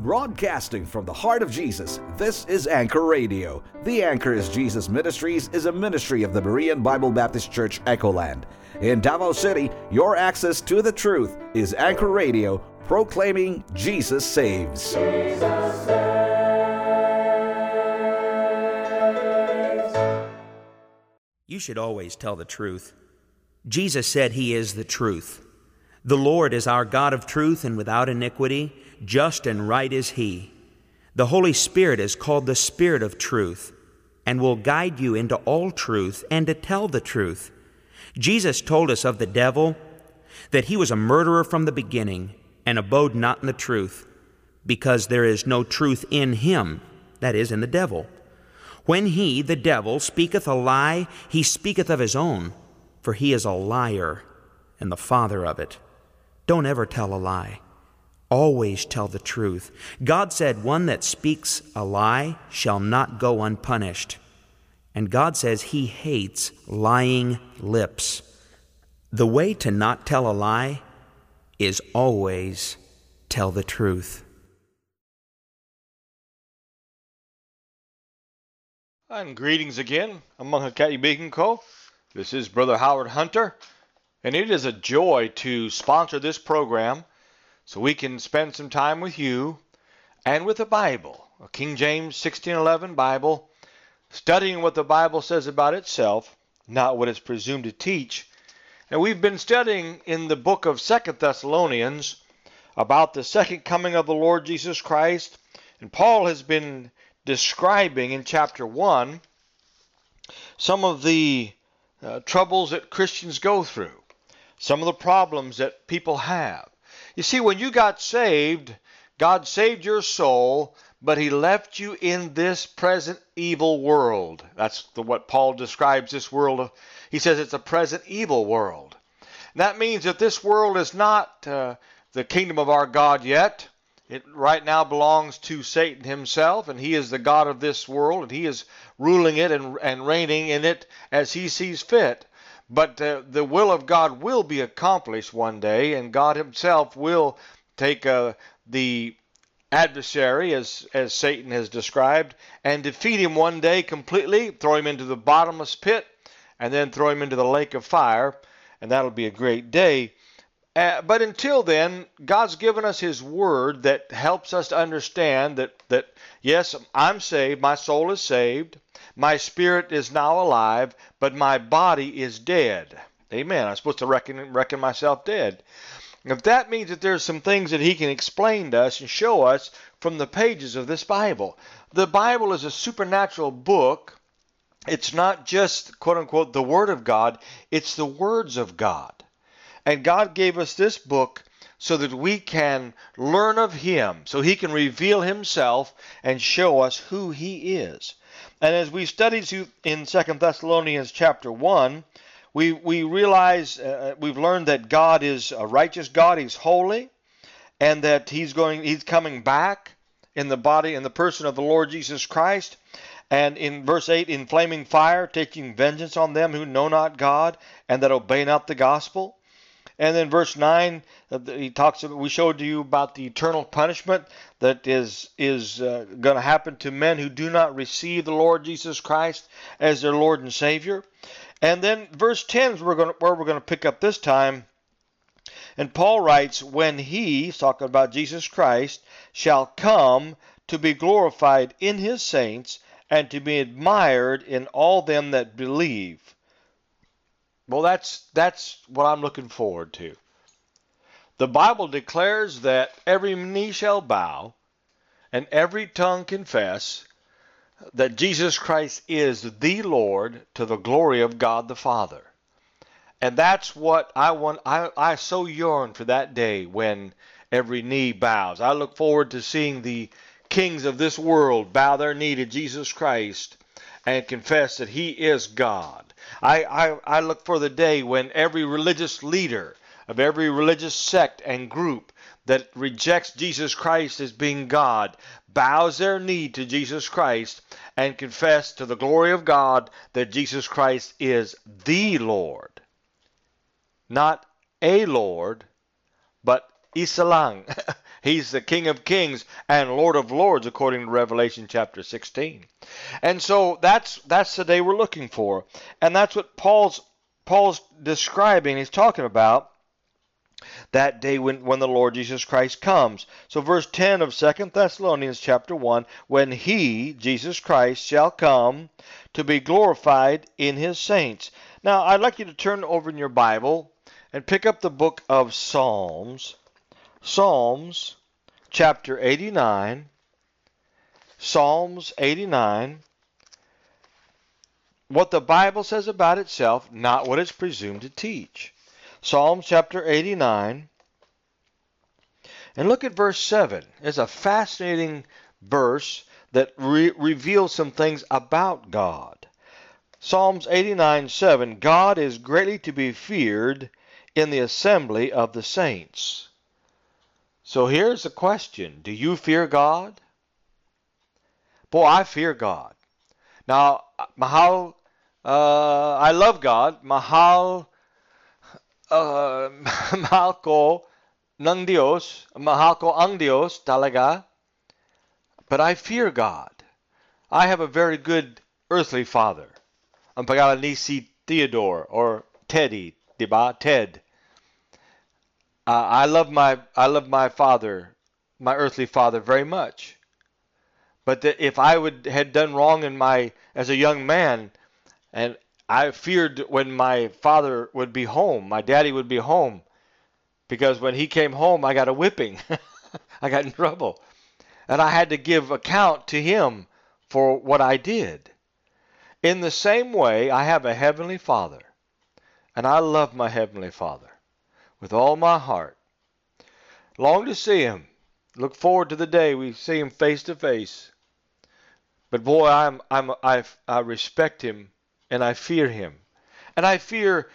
Broadcasting from the heart of Jesus, this is Anchor Radio. The Anchor is Jesus Ministries is a ministry of the Berean Bible Baptist Church, Echoland. In Davao City, your access to the truth is Anchor Radio, proclaiming Jesus saves. Jesus saves. You should always tell the truth. Jesus said He is the truth. The Lord is our God of truth and without iniquity. Just and right is He. The Holy Spirit is called the Spirit of truth and will guide you into all truth and to tell the truth. Jesus told us of the devil that he was a murderer from the beginning and abode not in the truth, because there is no truth in him, that is, in the devil. When he, the devil, speaketh a lie, he speaketh of his own, for he is a liar and the father of it. Don't ever tell a lie. Always tell the truth. God said, one that speaks a lie shall not go unpunished. And God says He hates lying lips. The way to not tell a lie is always tell the truth. And greetings again among Kaibigan ko. This is Brother Howard Hunter, and it is a joy to sponsor this program so we can spend some time with you and with the Bible, a King James 1611 Bible, studying what the Bible says about itself, not what it's presumed to teach. And we've been studying in the book of 2 Thessalonians about the second coming of the Lord Jesus Christ. And Paul has been describing in chapter 1 some of the troubles that Christians go through, some of the problems that people have. You see, when you got saved, God saved your soul, but He left you in this present evil world. That's what Paul describes this world. He says it's a present evil world. And that means that this world is not the kingdom of our God yet. It right now belongs to Satan himself, and he is the God of this world, and he is ruling it and reigning in it as he sees fit. But the will of God will be accomplished one day, and God himself will take the adversary, as Satan has described, and defeat him one day completely, throw him into the bottomless pit, and then throw him into the lake of fire, and that'll be a great day. But until then, God's given us His Word that helps us to understand that yes, I'm saved, my soul is saved, my spirit is now alive, but my body is dead. Amen. I'm supposed to reckon myself dead. If that means that there's some things that He can explain to us and show us from the pages of this Bible. The Bible is a supernatural book. It's not just, quote unquote, the Word of God. It's the words of God. And God gave us this book so that we can learn of Him, so He can reveal Himself and show us who He is. And as we studied in 2 Thessalonians chapter 1, we realize, we've learned that God is a righteous God, He's holy, and that He's coming back in the body and the person of the Lord Jesus Christ. And in verse 8, in flaming fire, taking vengeance on them who know not God and that obey not the gospel. And then verse 9, we showed you about the eternal punishment that is going to happen to men who do not receive the Lord Jesus Christ as their Lord and Savior. And then verse 10 is where we're going to pick up this time. And Paul writes, when He, talking about Jesus Christ, shall come to be glorified in His saints and to be admired in all them that believe. Well, that's what I'm looking forward to. The Bible declares that every knee shall bow and every tongue confess that Jesus Christ is the Lord, to the glory of God the Father. And that's what I want. I so yearn for that day when every knee bows. I look forward to seeing the kings of this world bow their knee to Jesus Christ and confess that He is God. I look for the day when every religious leader of every religious sect and group that rejects Jesus Christ as being God bows their knee to Jesus Christ and confess to the glory of God that Jesus Christ is the Lord. Not a Lord, but isa lang. He's the King of Kings and Lord of Lords, according to Revelation chapter 16. And so that's the day we're looking for. And that's what Paul's describing. He's talking about that day when the Lord Jesus Christ comes. So verse 10 of 2 Thessalonians chapter 1, when he, Jesus Christ, shall come to be glorified in his saints. Now, I'd like you to turn over in your Bible and pick up the book of Psalms. Psalms chapter 89. Psalms 89. What the Bible says about itself, not what it's presumed to teach. Psalms chapter 89. And look at verse 7. It's a fascinating verse that reveals some things about God. Psalms 89:7. God is greatly to be feared in the assembly of the saints. So here's the question. Do you fear God? Boy, I fear God. Now, mahal, I love God. Mahal ko ng Diyos, mahal ko ang Diyos talaga, but I fear God. I have a very good earthly father. Ang pangalan ni si Theodore or Teddy, diba? Ted. I love my father, my earthly father, very much. But if I had done wrong as a young man, and I feared when my father would be home, my daddy would be home, because when he came home, I got a whipping. I got in trouble. And I had to give account to him for what I did. In the same way, I have a heavenly Father, and I love my heavenly Father with all my heart. Long to see him. Look forward to the day we see him face to face. But boy, I respect him and I fear him. And I fear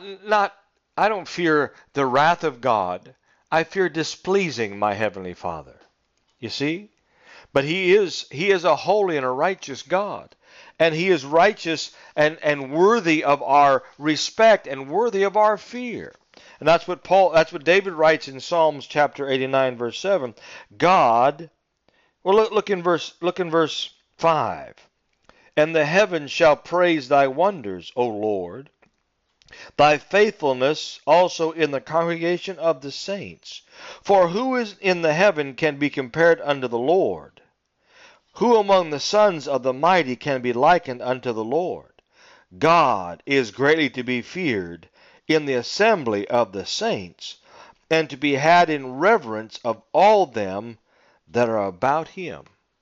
I don't fear the wrath of God. I fear displeasing my heavenly Father. You see? But he is a holy and a righteous God. And he is righteous and worthy of our respect and worthy of our fear. And that's what David writes in Psalms chapter 89 verse 7. God, well look in verse 5. And the heavens shall praise thy wonders, O Lord, thy faithfulness also in the congregation of the saints. For who is in the heaven can be compared unto the Lord? Who among the sons of the mighty can be likened unto the Lord? God is greatly to be feared in the assembly of the saints, and to be had in reverence of all them that are about him.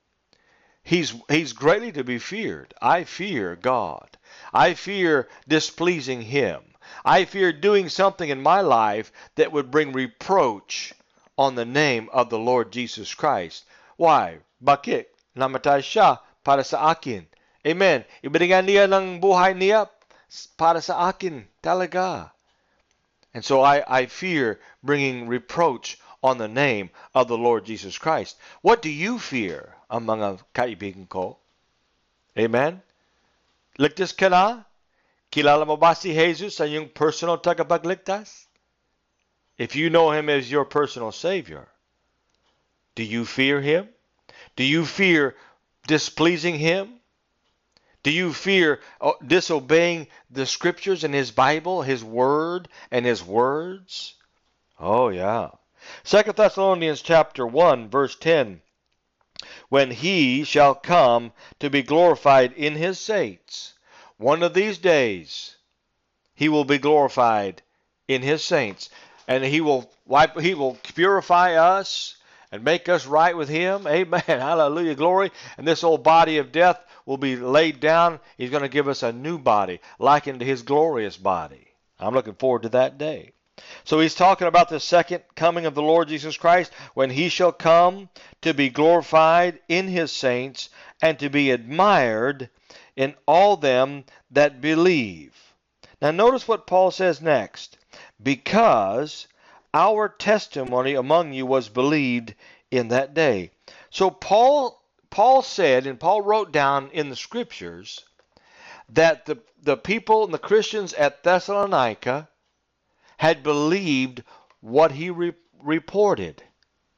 He's greatly to be feared. I fear God. I fear displeasing him. I fear doing something in my life that would bring reproach on the name of the Lord Jesus Christ. Why? Bakit? Namatay siya para sa akin. Amen. Ibinigay niya ng buhay niya para sa akin talaga. And so I fear bringing reproach on the name of the Lord Jesus Christ. What do you fear, ang mga kaibigan ko? Amen? Ligtas ka na? Kilala mo ba si Jesus ang iyong personal tagapagligtas? If you know him as your personal Savior, do you fear him? Do you fear displeasing him? Do you fear disobeying the scriptures in his Bible, his word, and his words? Oh, yeah. 2 Thessalonians chapter 1, verse 10. When he shall come to be glorified in his saints. One of these days, he will be glorified in his saints. And he will purify us and make us right with him. Amen. Hallelujah. Glory. And this old body of death will be laid down. He's going to give us a new body, likened to his glorious body. I'm looking forward to that day. So he's talking about the second coming of the Lord Jesus Christ, when he shall come to be glorified in his saints and to be admired in all them that believe. Now notice what Paul says next. Because our testimony among you was believed in that day. So Paul said, and Paul wrote down in the scriptures, that the people and the Christians at Thessalonica had believed what he reported.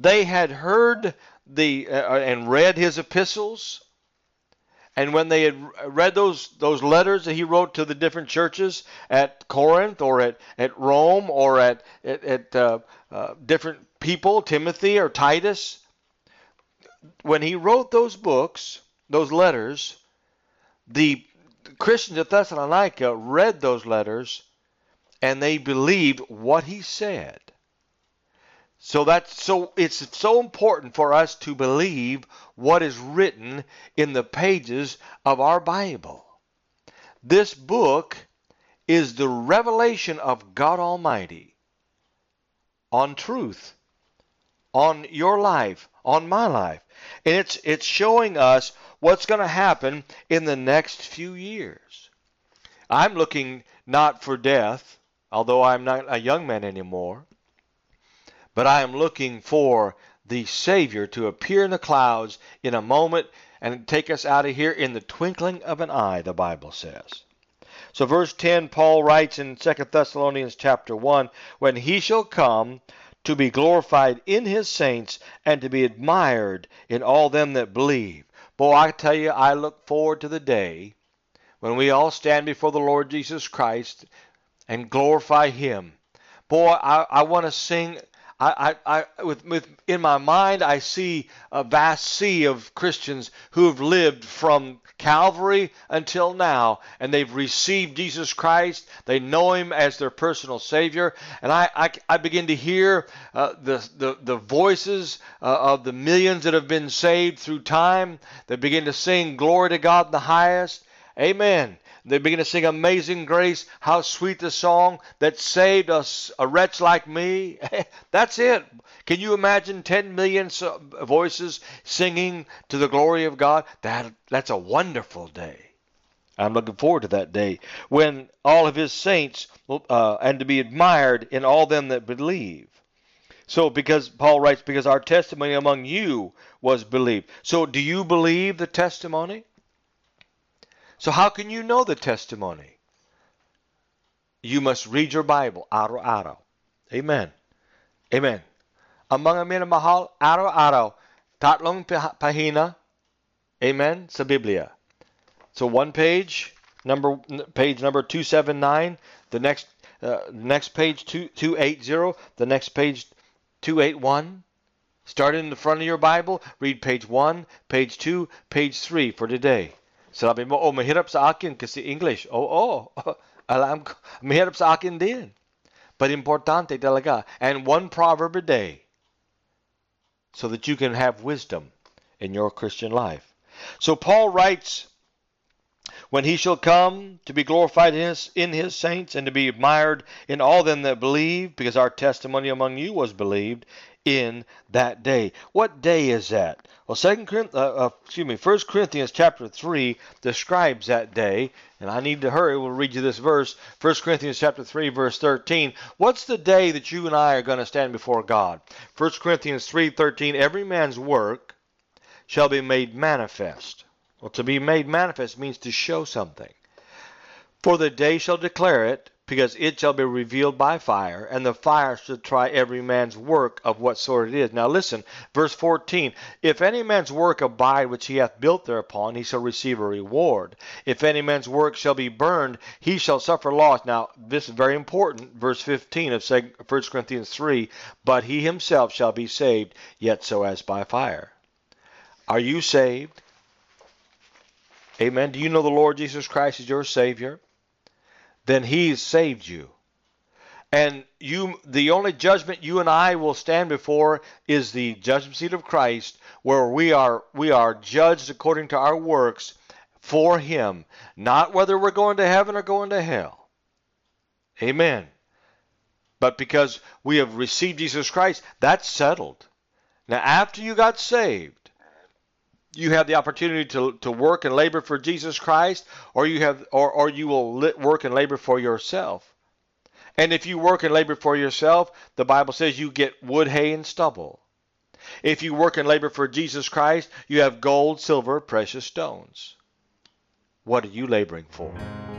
They had heard and read his epistles. And when they had read those letters that he wrote to the different churches at Corinth or at Rome or at different people, Timothy or Titus, when he wrote those books, those letters, the Christians at Thessalonica read those letters and they believed what he said. So it's so important for us to believe what is written in the pages of our Bible. This book is the revelation of God Almighty on truth, on your life, on my life. And it's showing us what's going to happen in the next few years. I'm looking not for death, although I'm not a young man anymore. But I am looking for the Savior to appear in the clouds in a moment and take us out of here in the twinkling of an eye, the Bible says. So verse 10, Paul writes in 2 Thessalonians chapter 1, when he shall come to be glorified in his saints and to be admired in all them that believe. Boy, I tell you, I look forward to the day when we all stand before the Lord Jesus Christ and glorify him. Boy, I want to sing. In my mind, I see a vast sea of Christians who have lived from Calvary until now, and they've received Jesus Christ. They know him as their personal Savior, and I begin to hear the voices of the millions that have been saved through time. They begin to sing glory to God in the highest. Amen. They begin to sing Amazing Grace, how sweet the song that saved us, a wretch like me. That's it. Can you imagine 10 million voices singing to the glory of God? That's a wonderful day. I'm looking forward to that day when all of his saints and to be admired in all them that believe. So because Paul writes, because our testimony among you was believed. So do you believe the testimony? So how can you know the testimony? You must read your Bible araw-araw. Amen. Amen. Ang mga minamahal, araw-araw, tatlong pahina, amen, sa Biblia. So one page number 279, the next page 280, the next page 281. Start in the front of your Bible, read page 1, page 2, page 3 for today. Sabi mo, mahirap sa akin kasi English. Alam ko, mahirap sa akin din. But importante talaga. And one proverb a day so that you can have wisdom in your Christian life. So Paul writes, when he shall come to be glorified in his saints and to be admired in all them that believe, because our testimony among you was believed in that day. What day is that? Well, 1 Corinthians chapter 3 describes that day, and I need to hurry. We'll read you this verse. 1 Corinthians chapter 3, verse 13. What's the day that you and I are going to stand before God? 1 Corinthians 3:13. Every man's work shall be made manifest. Well, to be made manifest means to show something. For the day shall declare it, because it shall be revealed by fire, and the fire shall try every man's work of what sort it is. Now listen, verse 14. If any man's work abide which he hath built thereupon, he shall receive a reward. If any man's work shall be burned, he shall suffer loss. Now this is very important. Verse 15 of 1 Corinthians 3. But he himself shall be saved, yet so as by fire. Are you saved? Amen. Do you know the Lord Jesus Christ is your Savior? Then He's saved you. And the only judgment you and I will stand before is the judgment seat of Christ, where we are judged according to our works for Him, not whether we're going to heaven or going to hell. Amen. But because we have received Jesus Christ, that's settled. Now, after you got saved, you have the opportunity to work and labor for Jesus Christ, or you will work and labor for yourself. And if you work and labor for yourself, the Bible says you get wood, hay, and stubble. If you work and labor for Jesus Christ, you have gold, silver, precious stones. What are you laboring for?